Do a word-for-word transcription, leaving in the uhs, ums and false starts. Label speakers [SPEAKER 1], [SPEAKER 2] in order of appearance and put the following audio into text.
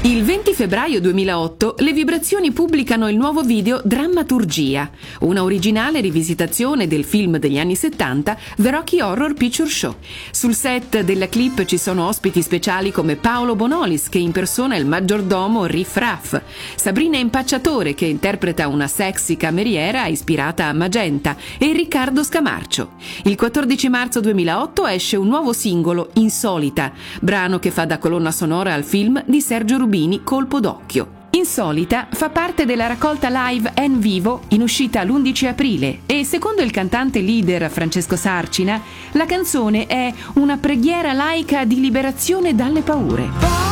[SPEAKER 1] Il venti febbraio duemilaotto le Vibrazioni pubblicano il nuovo video Drammaturgia, una originale rivisitazione del film degli anni settanta The Rocky Horror Picture Show. Sul set della clip ci sono ospiti speciali come Paolo Bonolis, che impersona il maggiordomo Riff Raff, Sabrina Impacciatore, che interpreta una sexy cameriera ispirata a Magenta, e Riccardo Scamarcio. Il quattordici marzo duemilaotto esce un nuovo singolo, Insolita, brano che fa da colonna sonora al film di Sergio Rubini, Colpo d'occhio. Insolita fa parte della raccolta live En Vivo in uscita l'undici aprile e, secondo il cantante leader Francesco Sarcina, la canzone è una preghiera laica di liberazione dalle paure.